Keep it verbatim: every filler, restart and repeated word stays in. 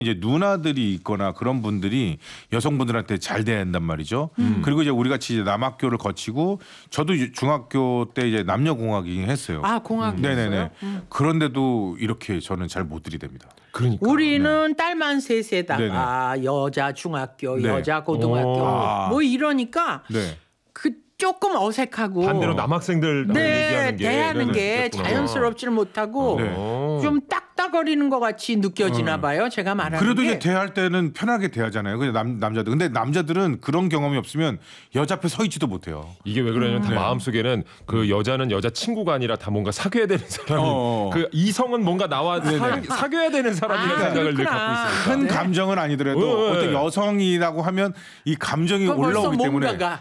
이제 누나들이 있거나 그런 분들이 여성분들한테 잘 돼야 한단 말이죠. 음. 그리고 이제 우리 같이 이제 남학교를 거치고 저도 중학교 때 이제 남녀공학이긴 했어요. 아 공학이 음. 네네네. 있어요? 음. 그런데도 이렇게 저는 잘 못 들이댑니다. 그러니까. 우리는 딸만 셋에다가 네네. 여자 중학교, 네. 여자 고등학교 오. 뭐 이러니까 네. 그 조금 어색하고 반대로 남학생들 네, 얘기하는 게, 대하는 네네, 게 그렇구나. 자연스럽지를 못하고 네. 어. 좀 딱딱거리는 것 같이 느껴지나 봐요. 제가 말하는 그래도 게. 이제 대할 때는 편하게 대하잖아요. 그냥 남 남자들. 근데 남자들은 그런 경험이 없으면 여자 앞에 서 있지도 못해요. 이게 왜 그러냐면 다 네. 마음속에는 그 여자는 여자 친구가 아니라 다 뭔가 사귀어야 되는 사람이 어. 그 이성은 뭔가 나와 사, 사귀어야 되는 사람이라는 아, 생각을 늘 그렇구나. 갖고 있으니까. 큰 네. 감정은 아니더라도 네. 어떤 여성이라고 하면 이 감정이 그건 벌써 올라오기 때문에 뭔가가